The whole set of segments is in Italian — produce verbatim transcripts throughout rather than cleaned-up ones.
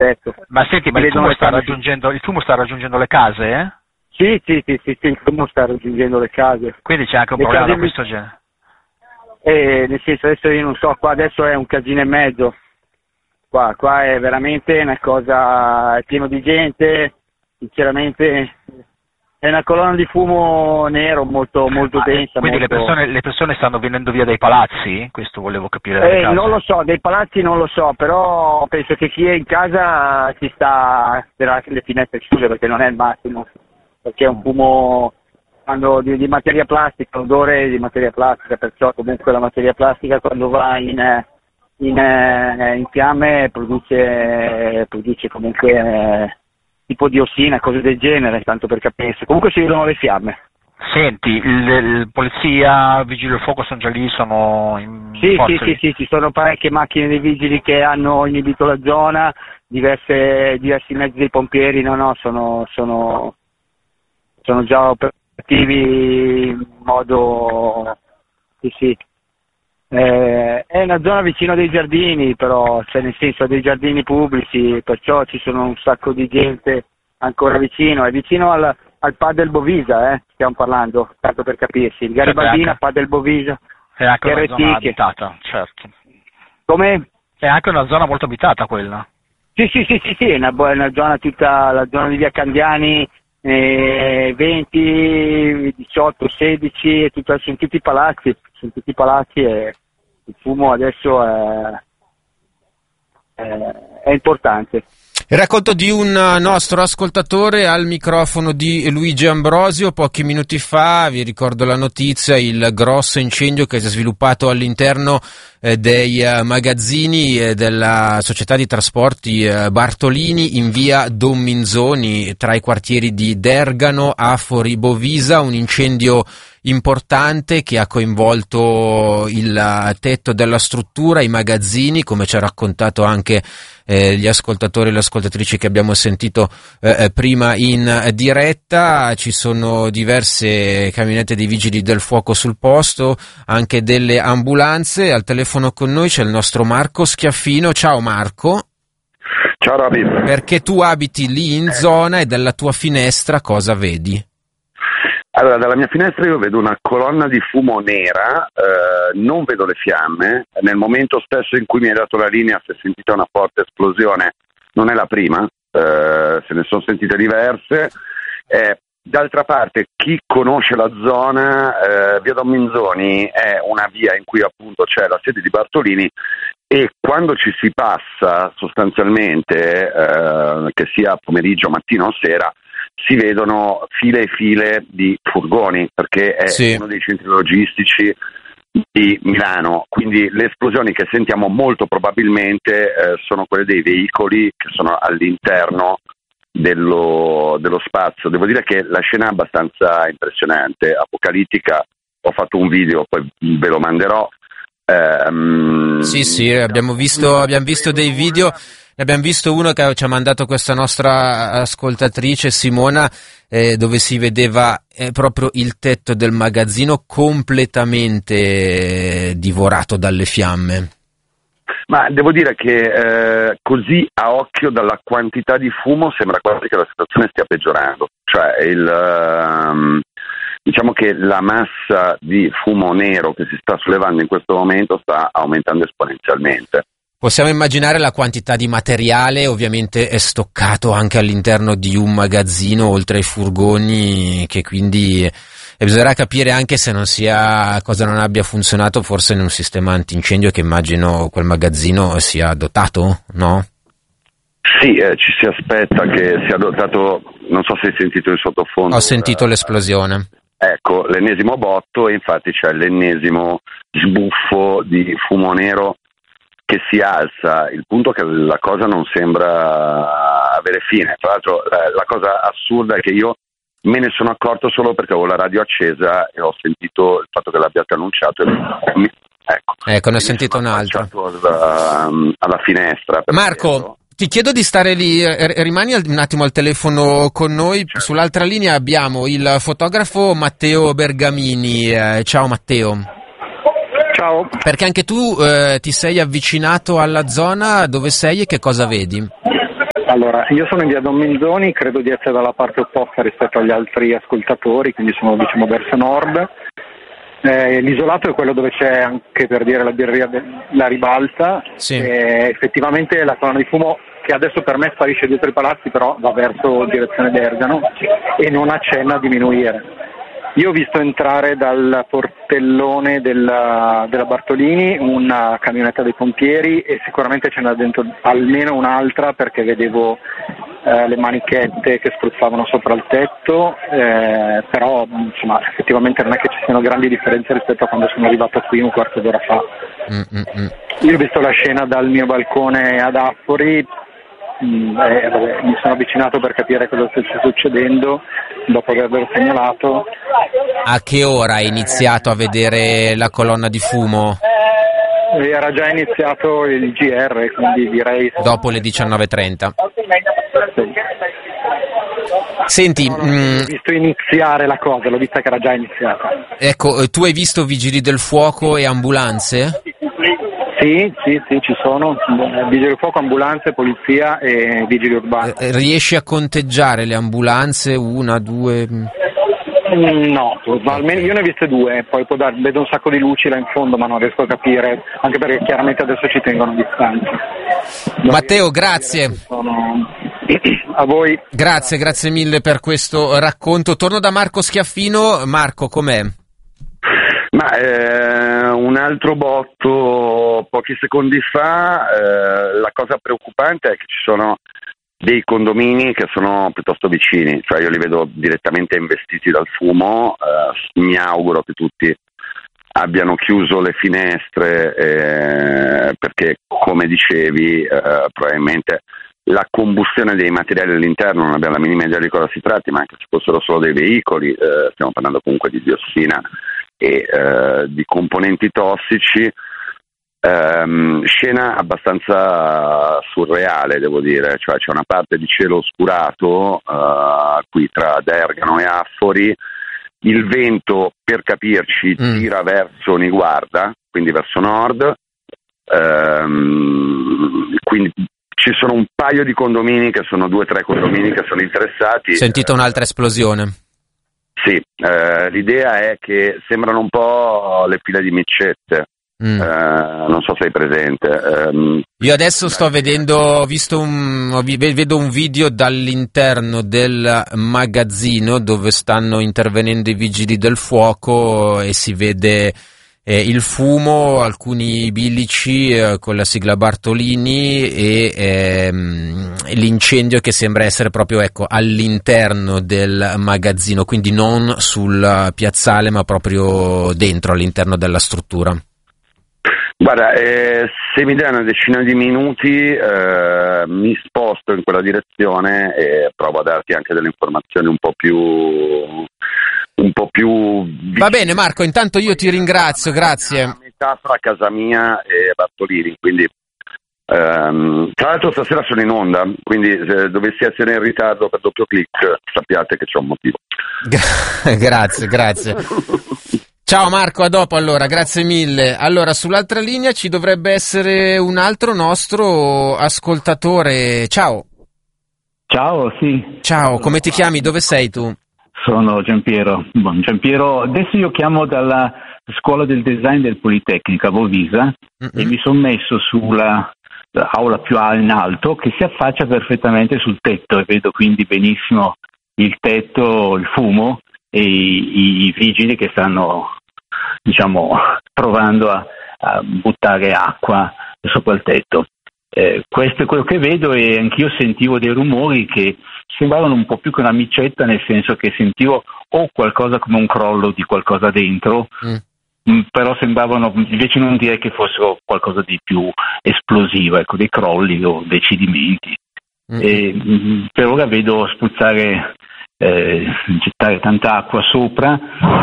rispetto. Ma senti, ma il fumo, sta raggiungendo, il fumo sta raggiungendo le case, eh? Sì, sì, sì, sì, sì, il fumo sta raggiungendo le case. Quindi c'è anche un le problema case... di questo genere. Eh, nel senso, adesso io non so, qua adesso è un casino e mezzo. Qua, qua è veramente una cosa, è pieno di gente, sinceramente è una colonna di fumo nero molto, molto ah, densa. Quindi molto... le, persone, le persone stanno venendo via dai palazzi? Questo volevo capire. Eh, non lo so, dei palazzi non lo so, però penso che chi è in casa si sta per le finestre chiuse perché non è il massimo, perché è un fumo quando, di, di materia plastica, odore di materia plastica, perciò comunque la materia plastica quando va in... In, eh, in fiamme produce, produce comunque eh, tipo diossina, cose del genere, tanto per capirsi. Comunque si vedono le fiamme. Senti, il, il polizia, vigili del fuoco sono già lì, sono in sì, forze sì, lì. sì, sì, ci sono parecchie macchine dei vigili che hanno inibito la zona, diverse, diversi mezzi dei pompieri, no, no, sono, sono, sono già operativi in modo, sì, sì. Eh, è una zona vicino a dei giardini, però, cioè nel senso a dei giardini pubblici, perciò ci sono un sacco di gente ancora vicino, è vicino al, al Padel Bovisa, eh, stiamo parlando, tanto per capirsi, il Garibaldina, Padel Bovisa, è anche una R T zona che... abitata, certo. Come? È anche una zona molto abitata quella. Sì, sì, sì, sì, sì, è una, una zona tutta, la zona di via Candiani, eh, venti, diciotto, sedici, e tutta, sono tutti palazzi, sono tutti palazzi e il fumo adesso è, è, è importante. Il racconto di un nostro ascoltatore al microfono di Luigi Ambrosio. Pochi minuti fa, vi ricordo la notizia, il grosso incendio che si è sviluppato all'interno eh, dei eh, magazzini eh, della società di trasporti eh, Bartolini in via Don Minzoni, tra i quartieri di Dergano, Afori, Bovisa, un incendio importante che ha coinvolto il tetto della struttura, i magazzini, come ci ha raccontato anche eh, gli ascoltatori e le ascoltatrici che abbiamo sentito eh, prima in diretta. Ci sono diverse camionette dei vigili del fuoco sul posto, anche delle ambulanze. Al telefono con noi c'è il nostro Marco Schiaffino. Ciao Marco. Ciao Roby. Perché tu abiti lì in zona e dalla tua finestra cosa vedi? Allora, dalla mia finestra io vedo una colonna di fumo nera, eh, non vedo le fiamme. Nel momento stesso in cui mi hai dato la linea si è sentita una forte esplosione, non è la prima, eh, se ne sono sentite diverse. Eh, d'altra parte, chi conosce la zona, eh, via Don Minzoni è una via in cui appunto c'è la sede di Bartolini e quando ci si passa sostanzialmente, eh, che sia pomeriggio, mattino o sera, si vedono file e file di furgoni perché è sì. uno dei centri logistici di Milano, quindi le esplosioni che sentiamo molto probabilmente eh, sono quelle dei veicoli che sono all'interno dello, dello spazio. Devo dire che la scena è abbastanza impressionante, apocalittica. Ho fatto un video, poi ve lo manderò. Um, sì sì, abbiamo visto, abbiamo visto dei video. Ne abbiamo visto uno che ci ha mandato questa nostra ascoltatrice Simona, eh, dove si vedeva eh, proprio il tetto del magazzino completamente eh, divorato dalle fiamme. Ma devo dire che eh, così a occhio dalla quantità di fumo sembra quasi che la situazione stia peggiorando. Cioè il, um, diciamo che la massa di fumo nero che si sta sollevando in questo momento sta aumentando esponenzialmente. Possiamo immaginare la quantità di materiale, ovviamente è stoccato anche all'interno di un magazzino, oltre ai furgoni, che quindi e bisognerà capire anche se non sia cosa non abbia funzionato forse in un sistema antincendio che immagino quel magazzino sia dotato, no? Sì, eh, ci si aspetta che sia dotato, non so se hai sentito il sottofondo. Ho sentito uh, l'esplosione. Ecco, l'ennesimo botto e infatti c'è l'ennesimo sbuffo di fumo nero che si alza, il punto è che la cosa non sembra avere fine. Tra l'altro la, la cosa assurda è che io me ne sono accorto solo perché avevo la radio accesa e ho sentito il fatto che l'abbiate annunciato e mi, ecco, ecco ne ho sentito un'altra alla, alla finestra. Marco vederlo. Ti chiedo di stare lì, rimani un attimo al telefono con noi. Certo. Sull'altra linea abbiamo il fotografo Matteo Bergamini. Eh, ciao Matteo. Ciao. Perché anche tu eh, ti sei avvicinato alla zona, dove sei e che cosa vedi? Allora, io sono in via Don Minzoni, credo di essere dalla parte opposta rispetto agli altri ascoltatori, quindi sono diciamo verso nord. Eh, l'isolato è quello dove c'è anche, per dire, la birreria de- la Ribalta. Sì. E effettivamente la colonna di fumo, che adesso per me sparisce dietro i palazzi, però va verso direzione Bergamo e non accenna a diminuire. Io ho visto entrare dal portellone della, della Bartolini una camionetta dei pompieri e sicuramente ce n'è dentro almeno un'altra, perché vedevo eh, le manichette che spruzzavano sopra il tetto, eh, però insomma effettivamente non è che ci siano grandi differenze rispetto a quando sono arrivato qui un quarto d'ora fa. Mm-mm. Io ho visto la scena dal mio balcone ad Affori. Mm, eh, vabbè, mi sono avvicinato per capire cosa stesse succedendo dopo averlo segnalato. A che ora hai iniziato a vedere la colonna di fumo? Era già iniziato il G R, quindi direi Dopo le diciannove e trenta. Sì. Senti, no, no, mh, ho visto iniziare la cosa, l'ho vista che era già iniziata. ecco, tu hai visto vigili del fuoco e ambulanze? Sì, sì, sì, ci sono vigili del fuoco, ambulanze, polizia e vigili urbani. Eh, Riesci a conteggiare le ambulanze? Una, due? Mm, No, ma almeno io ne ho viste due, poi può dar, vedo un sacco di luci là in fondo, ma non riesco a capire, anche perché chiaramente adesso ci tengono distanti. Matteo, grazie. Sono... A voi. Grazie, grazie mille per questo racconto. Torno da Marco Schiaffino. Marco, com'è? Ma eh, un altro botto pochi secondi fa, eh, la cosa preoccupante è che ci sono dei condomini che sono piuttosto vicini, cioè io li vedo direttamente investiti dal fumo, eh, mi auguro che tutti abbiano chiuso le finestre eh, perché, come dicevi, eh, probabilmente la combustione dei materiali all'interno, non abbiamo la minima idea di cosa si tratti, ma anche se fossero solo dei veicoli, eh, stiamo parlando comunque di diossina e eh, di componenti tossici. Um, scena abbastanza surreale, devo dire, cioè c'è una parte di cielo oscurato uh, qui tra Dergano e Affori, il vento, per capirci, mm. tira verso Niguarda, quindi verso nord, um, quindi ci sono un paio di condomini che sono due o tre condomini che sono interessati. Sentito un'altra esplosione? Sì, uh, l'idea è che sembrano un po' le file di micette. Mm. Uh, non so se sei presente. Um, Io adesso sto vedendo, ho visto un, vedo un video dall'interno del magazzino dove stanno intervenendo i vigili del fuoco e si vede eh, il fumo, alcuni bilici eh, con la sigla Bartolini e ehm, l'incendio che sembra essere proprio ecco all'interno del magazzino, quindi non sul piazzale ma proprio dentro, all'interno della struttura. Guarda, eh, se mi dai una decina di minuti eh, mi sposto in quella direzione e provo a darti anche delle informazioni un po' più un po' più vicine. Va bene Marco, intanto io ti ringrazio, grazie. A metà fra casa mia e Bartolini, quindi ehm, tra l'altro stasera sono in onda, quindi se dovessi essere in ritardo per doppio clic sappiate che c'è un motivo. Grazie, grazie. Ciao Marco, a dopo allora, grazie mille. Allora, sull'altra linea ci dovrebbe essere un altro nostro ascoltatore. Ciao. Ciao, sì. Ciao, come ti chiami? Dove sei tu? Sono Giampiero. Buon Giampiero, adesso io chiamo dalla scuola del design del Politecnico a Bovisa mm-hmm. e mi sono messo sulla aula più in alto che si affaccia perfettamente sul tetto e vedo quindi benissimo il tetto, il fumo e i, i vigili che stanno, diciamo, provando a, a buttare acqua sopra il tetto. Eh, questo è quello che vedo e anch'io sentivo dei rumori che sembravano un po' più che una micetta, nel senso che sentivo o qualcosa come un crollo di qualcosa dentro, mm. mh, però sembravano invece non dire che fossero qualcosa di più esplosivo, ecco, dei crolli o dei cedimenti. Mm. E, mh, per ora vedo spruzzare Eh, gettare tanta acqua sopra,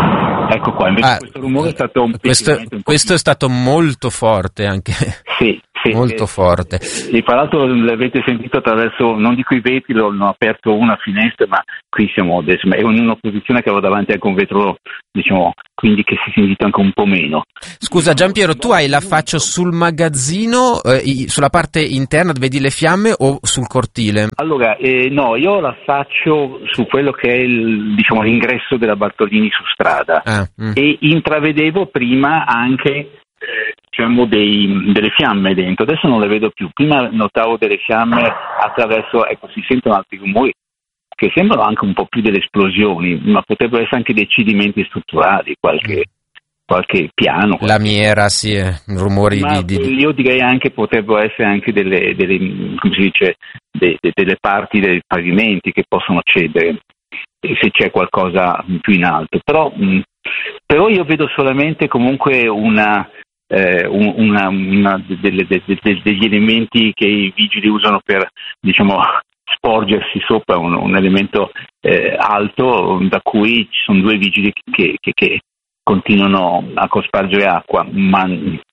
ecco qua invece ah, questo rumore è stato un questo, un questo è stato molto forte anche. Sì, Sì, molto sì, forte. E tra l'altro l'avete sentito attraverso, non dico i vetri, l'ho aperto una finestra, ma qui siamo adesso, è in una posizione che avevo davanti anche un vetro, diciamo, quindi che si sentite anche un po' meno. Scusa Giampiero, tu hai l'affaccio sul magazzino, eh, sulla parte interna dove vedi le fiamme o sul cortile? Allora, eh, no, io l'affaccio su quello che è il, diciamo, l'ingresso della Bartolini su strada ah, mm. e intravedevo prima anche diciamo dei, delle fiamme dentro, adesso non le vedo più, prima notavo delle fiamme attraverso, ecco, si sentono altri rumori che sembrano anche un po' più delle esplosioni, ma potrebbero essere anche dei cedimenti strutturali, qualche, qualche piano. Qualche... Lamiera, sì, eh, rumori ma di, di... Io direi anche potrebbero essere anche delle, delle come si dice, de, de, delle parti dei pavimenti che possono cedere, se c'è qualcosa più in alto, però, mh, però io vedo solamente comunque una Eh, una, una delle, de, de, de, degli elementi che i vigili usano per, diciamo, sporgersi sopra un, un elemento eh, alto, da cui ci sono due vigili che, che, che continuano a cospargere acqua, ma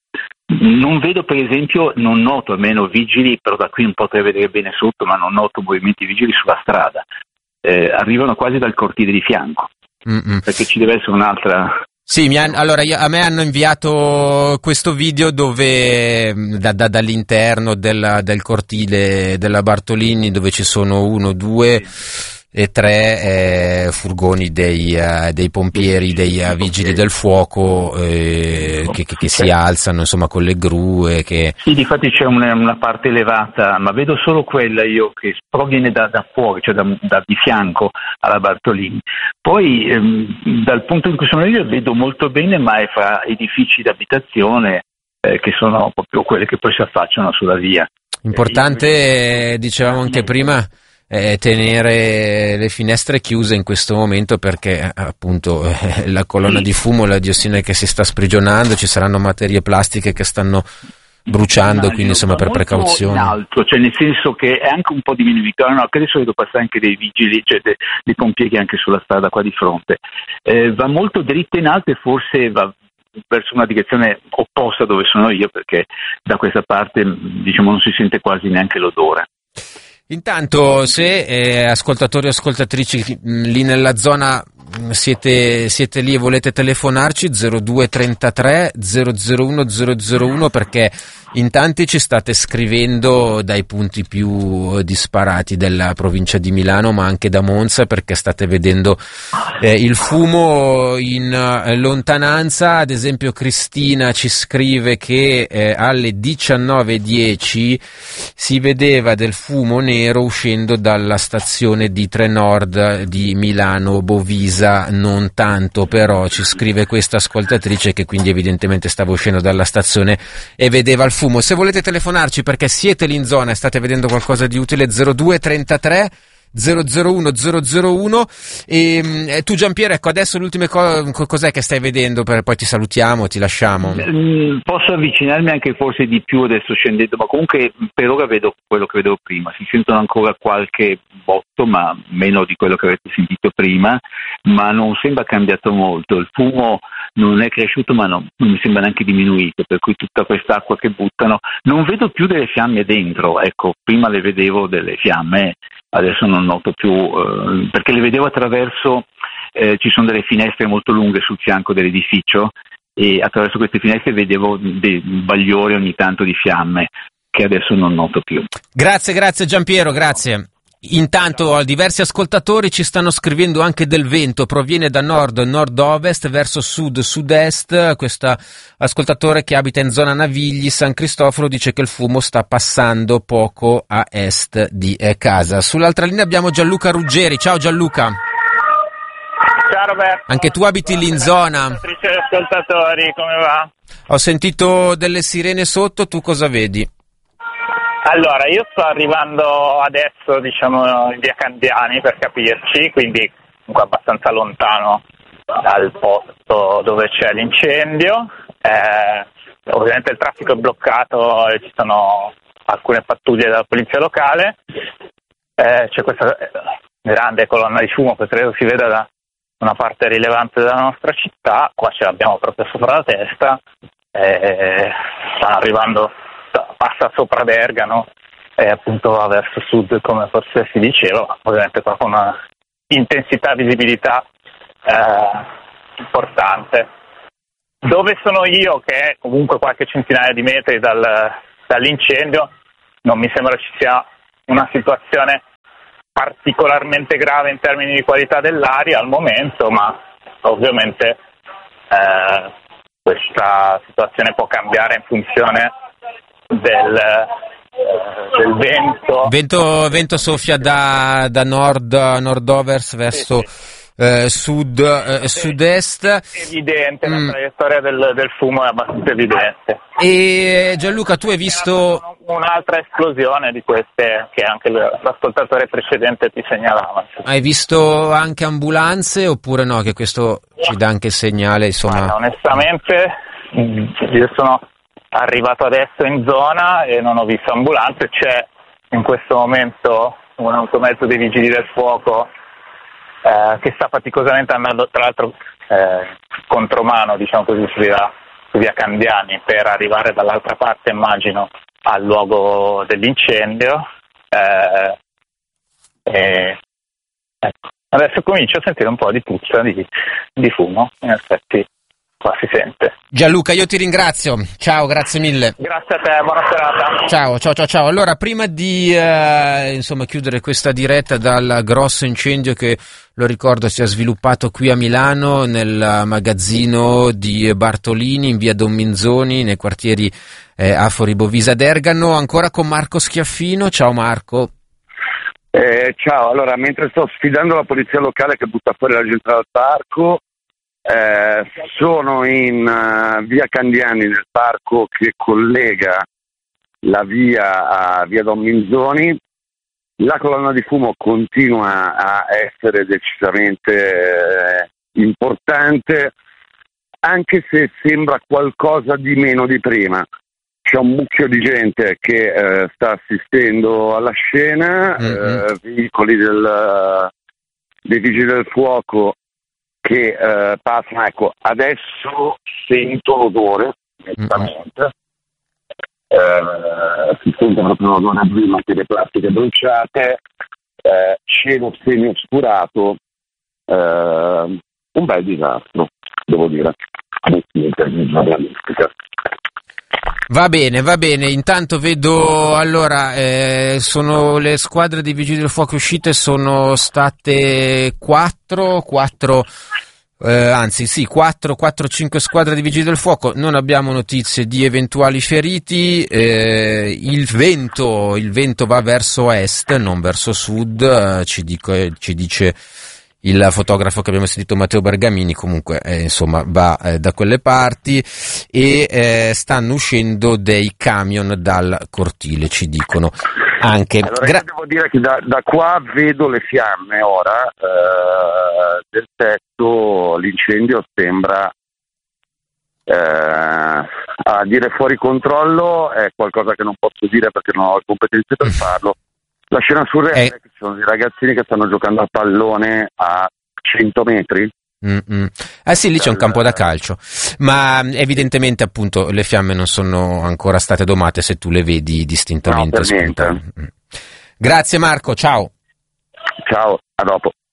non vedo, per esempio, non noto almeno vigili, però da qui non potrei vedere bene sotto, ma non noto movimenti vigili sulla strada, eh, arrivano quasi dal cortile di fianco. Mm-mm. Perché ci deve essere un'altra... Sì, mi han, allora io, a me hanno inviato questo video dove da, da, dall'interno del, del cortile della Bartolini, dove ci sono uno, due e tre eh, furgoni dei, uh, dei pompieri, dei uh, vigili del fuoco eh, che, che, che si alzano, insomma, con le gru e che... Sì, difatti c'è una, una parte elevata, ma vedo solo quella io che proviene da, da fuori, cioè da, da di fianco alla Bartolini. Poi ehm, dal punto in cui sono io vedo molto bene, ma è fra edifici d'abitazione eh, che sono proprio quelle che poi si affacciano sulla via. Importante, eh, dicevamo anche prima, eh, tenere le finestre chiuse in questo momento perché eh, appunto eh, la colonna di fumo, la diossina che si sta sprigionando, ci saranno materie plastiche che stanno bruciando, immagino, quindi insomma per precauzione. In alto, cioè nel senso che è anche un po' diminuito, no, che adesso vedo passare anche dei vigili, cioè dei, dei pompieri anche sulla strada qua di fronte, eh, va molto dritta in alto e forse va verso una direzione opposta dove sono io, perché da questa parte diciamo non si sente quasi neanche l'odore. Intanto se eh, ascoltatori e ascoltatrici lì nella zona siete, siete lì e volete telefonarci, zero due trentatré zero zero uno zero zero uno, perché in tanti ci state scrivendo dai punti più disparati della provincia di Milano, ma anche da Monza, perché state vedendo eh, il fumo in eh, lontananza. Ad esempio Cristina ci scrive che eh, alle diciannove e dieci si vedeva del fumo nero uscendo dalla stazione di Trenord di Milano Bovisa, non tanto però, ci scrive questa ascoltatrice che quindi evidentemente stava uscendo dalla stazione e vedeva il fumo. Se volete telefonarci perché siete lì in zona e state vedendo qualcosa di utile, zero due trentatré zero zero uno zero zero uno. E, e tu Giampiero, ecco, adesso l'ultima cosa, cos'è che stai vedendo? Per, poi ti salutiamo, ti lasciamo. Mm, posso avvicinarmi anche forse di più adesso scendendo, ma comunque per ora vedo quello che vedevo prima, si sentono ancora qualche botto, ma meno di quello che avete sentito prima, ma non sembra cambiato molto, il fumo non è cresciuto, ma no, non mi sembra neanche diminuito, per cui tutta quest'acqua che buttano, non vedo più delle fiamme dentro, ecco, prima le vedevo delle fiamme, adesso non noto più, eh, perché le vedevo attraverso, eh, ci sono delle finestre molto lunghe sul fianco dell'edificio e attraverso queste finestre vedevo dei bagliori ogni tanto di fiamme che adesso non noto più. Grazie, grazie Giampiero, grazie. Intanto diversi ascoltatori ci stanno scrivendo anche del vento, proviene da nord, nord-ovest verso sud, sud-est. Questo ascoltatore che abita in zona Navigli, San Cristoforo, dice che il fumo sta passando poco a est di casa. Sull'altra linea abbiamo Gianluca Ruggeri. Ciao Gianluca. Ciao Roberto. Anche tu abiti lì in zona? Ascoltatori, come va? Ho sentito delle sirene sotto, tu cosa vedi? Allora, io sto arrivando adesso, diciamo, in via Candiani per capirci, quindi comunque abbastanza lontano dal posto dove c'è l'incendio. Eh, ovviamente il traffico è bloccato e ci sono alcune pattuglie della polizia locale. Eh, c'è questa grande colonna di fumo che credo si veda da una parte rilevante della nostra città. Qua ce l'abbiamo proprio sopra la testa. Eh, stanno arrivando passa sopra Bergamo e appunto va verso sud, come forse si diceva, ovviamente qua con una intensità e visibilità eh, importante. Dove sono io, che è comunque qualche centinaia di metri dal, dall'incendio, non mi sembra ci sia una situazione particolarmente grave in termini di qualità dell'aria al momento, ma ovviamente eh, questa situazione può cambiare in funzione del, eh, del vento. Vento, vento soffia da, da nord, nord-ovest verso sì, sì. Eh, sud, eh, sud-est. Evidente, mm. la traiettoria del, del fumo è abbastanza evidente. E Gianluca, tu hai visto un'altra esplosione di queste che anche l'ascoltatore precedente ti segnalava. Hai visto anche ambulanze oppure no? Che questo ci dà anche il segnale, insomma. Guarda, onestamente io sono arrivato adesso in zona e non ho visto ambulanze. C'è in questo momento un automezzo dei vigili del fuoco eh, che sta faticosamente andando, tra l'altro eh, contromano, diciamo così, su via, su via Candiani, per arrivare dall'altra parte, immagino, al luogo dell'incendio. Eh, e, ecco. Adesso comincio a sentire un po' di puzza di, di fumo, in effetti qua si sente. Gianluca, io ti ringrazio, ciao, grazie mille. Grazie a te, buona serata. Ciao, ciao, ciao, ciao. Allora, prima di eh, insomma chiudere questa diretta dal grosso incendio che, lo ricordo, si è sviluppato qui a Milano nel magazzino di Bartolini in via Don Minzoni, nei quartieri eh, Afori Bovisa d'Ergano, ancora con Marco Schiaffino. Ciao Marco. Eh, ciao, allora mentre sto sfidando la polizia locale che butta fuori la gente dal parco, eh, sono in uh, via Candiani, nel parco che collega la via a via Don Minzoni. La colonna di fumo continua a essere decisamente eh, importante, anche se sembra qualcosa di meno di prima. C'è un mucchio di gente che eh, sta assistendo alla scena, mm-hmm. eh, veicoli del, dei vigili del fuoco che eh, passano. Ecco, adesso sento l'odore, nettamente. Mm-hmm. Eh, si sente proprio l'odore di materie plastiche bruciate, eh, cielo semi oscurato, eh, un bel disastro, devo dire. Va bene, va bene, intanto vedo, allora, eh, sono le squadre di vigili del fuoco uscite, sono state quattro, quattro, eh, anzi sì, quattro, quattro, cinque squadre di vigili del fuoco, non abbiamo notizie di eventuali feriti, eh, il vento, il vento va verso est, non verso sud, eh, ci, dico, eh, ci dice il fotografo che abbiamo sentito, Matteo Bergamini, comunque eh, insomma va eh, da quelle parti e eh, stanno uscendo dei camion dal cortile, ci dicono anche. Allora Gra- io devo dire che da, da qua vedo le fiamme ora eh, del tetto, l'incendio sembra eh, a dire fuori controllo, è qualcosa che non posso dire perché non ho le competenze per farlo. La scena surreale è che ci sono dei ragazzini che stanno giocando a pallone a cento metri. Mm-mm. Eh sì, lì c'è un campo da calcio, ma evidentemente appunto le fiamme non sono ancora state domate se tu le vedi distintamente. No, per niente. Grazie Marco, ciao. Ciao, a dopo.